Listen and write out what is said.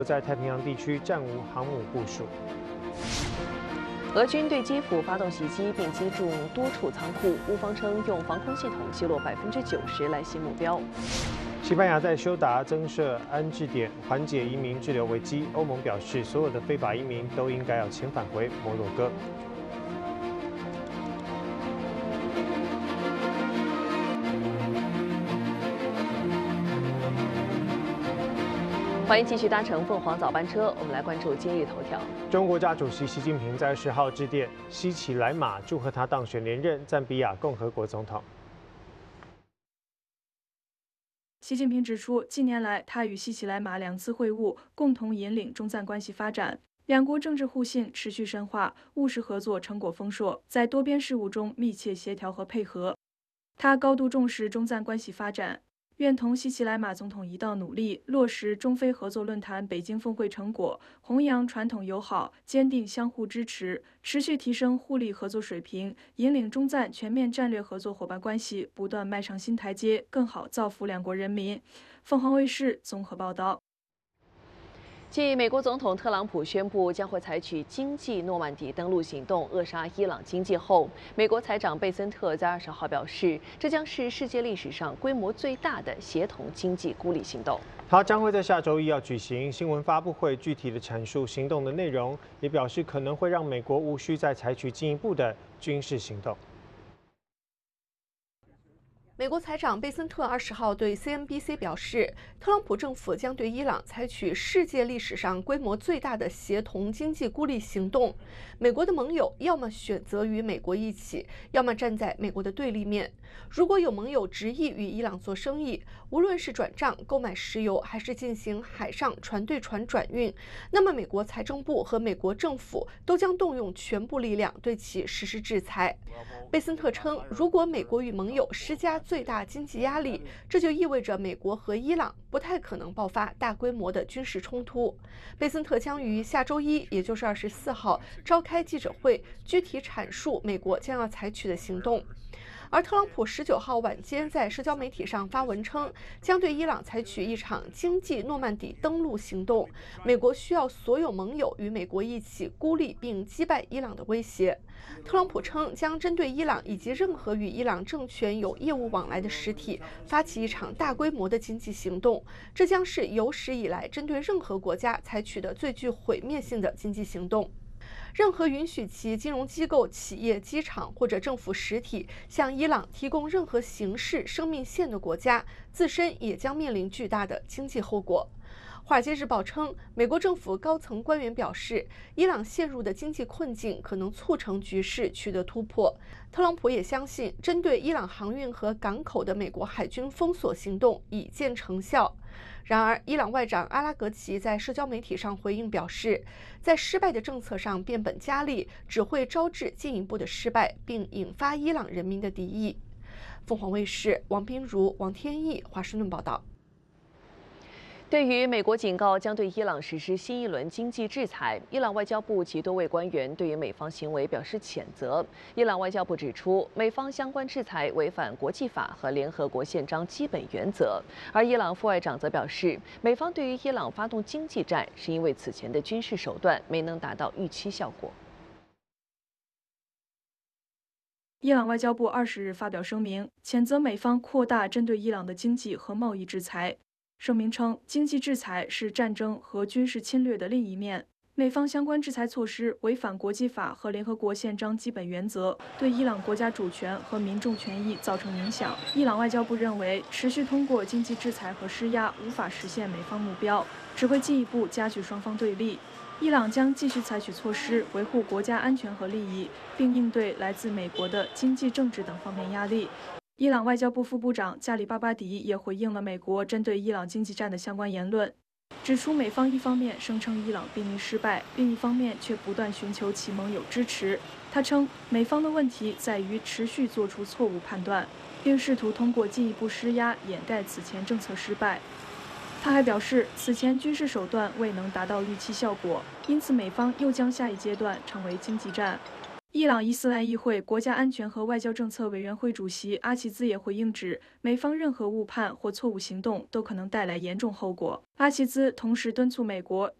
在太平洋地区战无航母部署。 俄军对基辅发动袭击，并击中多处仓库。乌方称用防空系统击落90%来袭目标。 西班牙在休达增设安置点，缓解移民滞留危机。欧盟表示，所有的非法移民都应该要遣返回摩洛哥。 欢迎继续搭乘凤凰早班车，我们来关注今日头条。 中国国家主席习近平在10号致电西奇莱马，祝贺他当选连任赞比亚共和国总统。 习近平指出，近年来他与西奇莱马2次会晤，共同引领中赞关系发展，两国政治互信持续深化，务实合作成果丰硕，在多边事务中密切协调和配合。他高度重视中赞关系发展。 愿同西奇莱马总统一道努力，落实中非合作论坛北京峰会成果，弘扬传统友好，坚定相互支持，持续提升互利合作水平，引领中赞全面战略合作伙伴关系不断迈上新台阶，更好造福两国人民。凤凰卫视综合报道。 继美国总统特朗普宣布将会采取经济诺曼底登陆行动扼杀伊朗经济后，美国财长贝森特在20号表示，这将是世界历史上规模最大的协同经济孤立行动。 他将会在下周1要举行新闻发布会，具体的阐述行动的内容，也表示可能会让美国无需再采取进一步的军事行动。 美国财长贝森特20号对 CNBC 表示，特朗普政府将对伊朗采取世界历史上规模最大的协同经济孤立行动。美国的盟友要么选择与美国一起，要么站在美国的对立面。如果有盟友执意与伊朗做生意，无论是转账、购买石油，还是进行海上船对船转运，那么美国财政部和美国政府都将动用全部力量对其实施制裁。贝森特称，如果美国与盟友施加最大经济压力，这就意味着美国和伊朗不太可能爆发大规模的军事冲突。贝森特将于下周1，也就是24号召开记者会，具体阐述美国将要采取的行动。而特朗普19号晚间在社交媒体上发文称，将对伊朗采取一场经济诺曼底登陆行动。美国需要所有盟友与美国一起孤立并击败伊朗的威胁。特朗普称，将针对伊朗以及任何与伊朗政权有业务往来的实体，发起一场大规模的经济行动。这将是有史以来针对任何国家采取的最具毁灭性的经济行动。 任何允许其金融机构、企业、机场或者政府实体向伊朗提供任何形式生命线的国家，自身也将面临巨大的经济后果。《华尔街日报》称，美国政府高层官员表示，伊朗陷入的经济困境可能促成局势取得突破。特朗普也相信，针对伊朗航运和港口的美国海军封锁行动已见成效。 然而，伊朗外长阿拉格齐在社交媒体上回应表示，在失败的政策上变本加厉，只会招致进一步的失败，并引发伊朗人民的敌意。凤凰卫视王彬如、王天翼华盛顿报道。 对于美国警告将对伊朗实施新一轮经济制裁，伊朗外交部及多位官员对于美方行为表示谴责。伊朗外交部指出，美方相关制裁违反国际法和联合国宪章基本原则。而伊朗副外长则表示，美方对于伊朗发动经济战，是因为此前的军事手段没能达到预期效果。 伊朗外交部20日发表声明，谴责美方扩大针对伊朗的经济和贸易制裁。 声明称，经济制裁是战争和军事侵略的另一面。美方相关制裁措施违反国际法和联合国宪章基本原则，对伊朗国家主权和民众权益造成影响。伊朗外交部认为，持续通过经济制裁和施压无法实现美方目标，只会进一步加剧双方对立。伊朗将继续采取措施维护国家安全和利益，并应对来自美国的经济、政治等方面压力。 伊朗外交部副部长加里巴巴迪也回应了美国针对伊朗经济战的相关言论，指出美方一方面声称伊朗濒临失败，另一方面却不断寻求其盟友支持。他称，美方的问题在于持续做出错误判断，并试图通过进一步施压掩盖此前政策失败。他还表示，此前军事手段未能达到预期效果，因此美方又将下一阶段成为经济战。 伊朗伊斯兰议会国家安全和外交政策委员会主席阿齐兹也回应指，美方任何误判或错误行动都可能带来严重后果。阿齐兹同时敦促美国